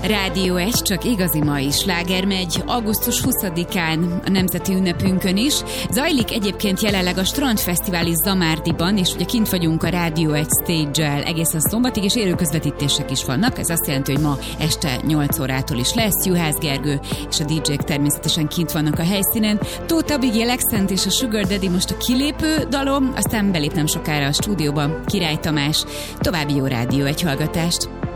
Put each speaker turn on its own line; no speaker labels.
Rádió 1, csak igazi mai sláger megy, augusztus 20-án a nemzeti ünnepünkön is. Zajlik egyébként jelenleg a Strandfesztivál is Zamárdiban, és ugye kint vagyunk a Rádió 1 stage-el egészen szombatig, és élő közvetítések is vannak. Ez azt jelenti, hogy ma este 8 órától is lesz. Juhász Gergő és a DJ-k természetesen kint vannak a helyszínen. Tóth Abigail, Accent és a Sugar Daddy most a kilépő dalom, aztán belép nem sokára a stúdióba Király Tamás. További jó Rádió 1 hallgatást!